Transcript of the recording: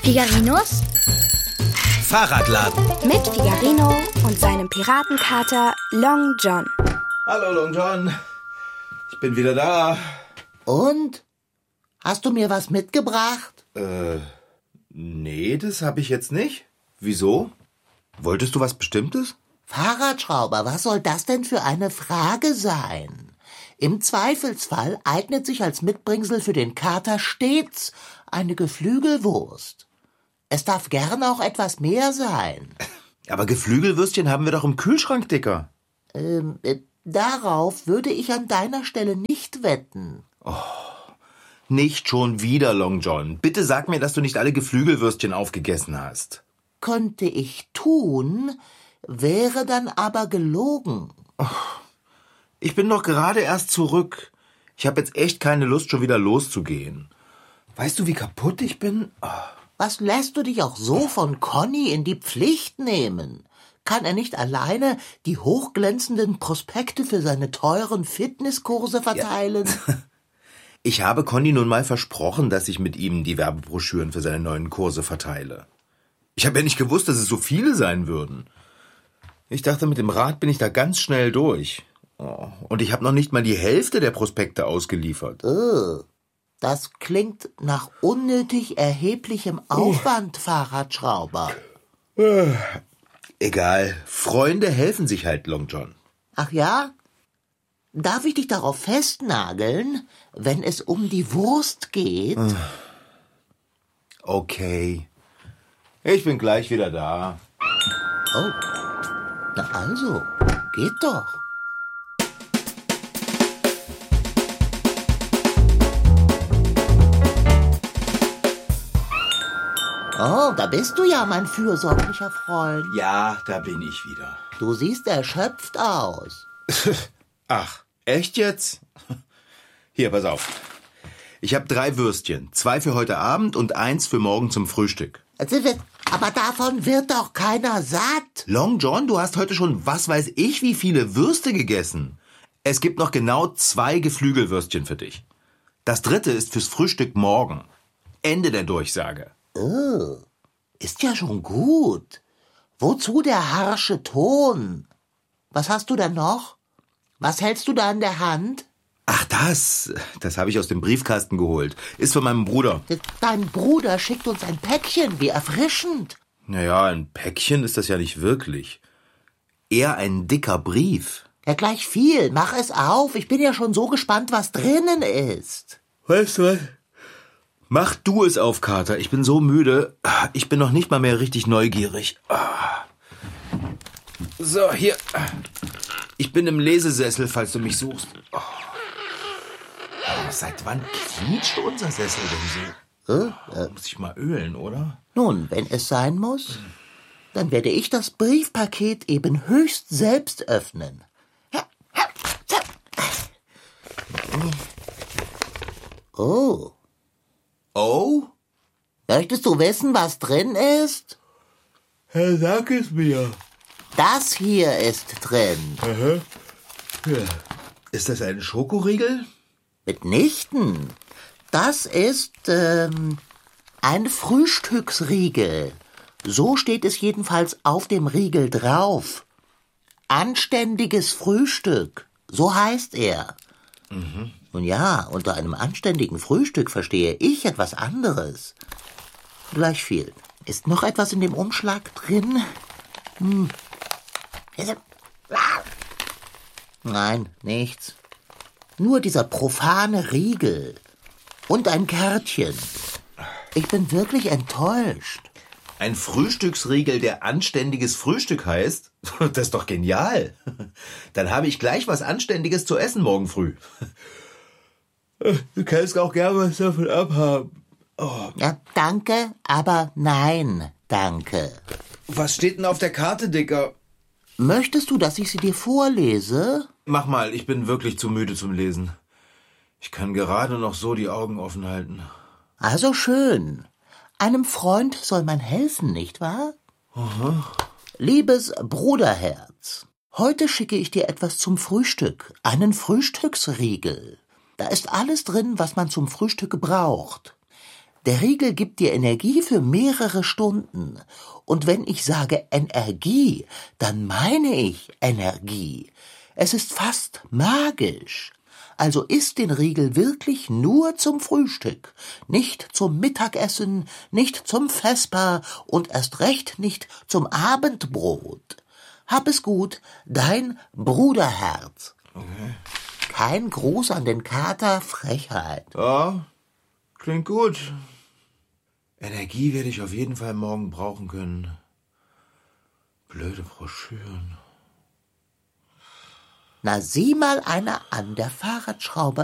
Figarinos Fahrradladen. mit Figarino und seinem Piratenkater Long John. Hallo Long John, ich bin wieder da. Und? Hast du mir was mitgebracht? Nee, das habe ich jetzt nicht. Wieso? Wolltest du was Bestimmtes? Fahrradschrauber, was soll das denn für eine Frage sein? Im Zweifelsfall eignet sich als Mitbringsel für den Kater stets eine Geflügelwurst. Es darf gern auch etwas mehr sein. Aber Geflügelwürstchen haben wir doch im Kühlschrank, Dicker. Darauf würde ich an deiner Stelle nicht wetten. Nicht schon wieder, Long John. Bitte sag mir, dass du nicht alle Geflügelwürstchen aufgegessen hast. Könnte ich tun, wäre dann aber gelogen. Ich bin doch gerade erst zurück. Ich habe jetzt echt keine Lust, schon wieder loszugehen. Weißt du, wie kaputt ich bin? Was lässt du dich auch so von Conny in die Pflicht nehmen? Kann er nicht alleine die hochglänzenden Prospekte für seine teuren Fitnesskurse verteilen? Ich habe Conny nun mal versprochen, dass ich mit ihm die Werbebroschüren für seine neuen Kurse verteile. Ich habe ja nicht gewusst, dass es so viele sein würden. Ich dachte, mit dem Rad bin ich da ganz schnell durch. Und ich habe noch nicht mal die Hälfte der Prospekte ausgeliefert. Das klingt nach unnötig erheblichem Aufwand, Fahrradschrauber. Egal, Freunde helfen sich halt, Long John. Ach ja? Darf ich dich darauf festnageln, wenn es um die Wurst geht? Okay. Ich bin gleich wieder da. Oh, na also, geht doch. Oh, da bist du ja, mein fürsorglicher Freund. Ja, da bin ich wieder. Du siehst erschöpft aus. Ach, echt jetzt? Hier, pass auf. Ich habe 3 Würstchen. 2 für heute Abend und 1 für morgen zum Frühstück. Aber davon wird doch keiner satt. Long John, du hast heute schon was weiß ich wie viele Würste gegessen. Es gibt noch genau 2 Geflügelwürstchen für dich. Das 3. ist fürs Frühstück morgen. Ende der Durchsage. Ist ja schon gut. Wozu der harsche Ton? Was hast du denn noch? Was hältst du da in der Hand? Ach, das habe ich aus dem Briefkasten geholt. Ist von meinem Bruder. Dein Bruder schickt uns ein Päckchen, wie erfrischend. Naja, ein Päckchen ist das ja nicht wirklich. Eher ein dicker Brief. Ja, gleich viel. Mach es auf. Ich bin ja schon so gespannt, was drinnen ist. Weißt du was? Mach du es auf, Kater. Ich bin so müde. Ich bin noch nicht mal mehr richtig neugierig. So, hier. Ich bin im Lesesessel, falls du mich suchst. Seit wann quietscht unser Sessel denn so? Muss ich mal ölen, oder? Nun, wenn es sein muss, dann werde ich das Briefpaket eben höchst selbst öffnen. Oh. Oh? Möchtest du wissen, was drin ist? Sag es mir. Das hier ist drin. Ja. Ist das ein Schokoriegel? Mitnichten. Das ist ein Frühstücksriegel. So steht es jedenfalls auf dem Riegel drauf. Anständiges Frühstück. So heißt er. Nun ja, unter einem anständigen Frühstück verstehe ich etwas anderes. Gleich viel. Ist noch etwas in dem Umschlag drin? Nein, nichts. Nur dieser profane Riegel. Und ein Kärtchen. Ich bin wirklich enttäuscht. Ein Frühstücksriegel, der anständiges Frühstück heißt? Das ist doch genial. Dann habe ich gleich was Anständiges zu essen morgen früh. Du kannst auch gerne was davon abhaben. Ja, danke, aber nein, danke. Was steht denn auf der Karte, Dicker? Möchtest du, dass ich sie dir vorlese? Mach mal, ich bin wirklich zu müde zum Lesen. Ich kann gerade noch so die Augen offen halten. Also schön. Einem Freund soll man helfen, nicht wahr? Liebes Bruderherz, heute schicke ich dir etwas zum Frühstück, einen Frühstücksriegel. Da ist alles drin, was man zum Frühstück braucht. Der Riegel gibt dir Energie für mehrere Stunden. Und wenn ich sage Energie, dann meine ich Energie. Es ist fast magisch. Also isst den Riegel wirklich nur zum Frühstück, nicht zum Mittagessen, nicht zum Vesper und erst recht nicht zum Abendbrot. Hab es gut, dein Bruderherz. Okay. Kein Gruß an den Kater, Frechheit. Ja, klingt gut. Energie werde ich auf jeden Fall morgen brauchen können. Blöde Broschüren. Na, sieh mal einer an, der Fahrradschrauber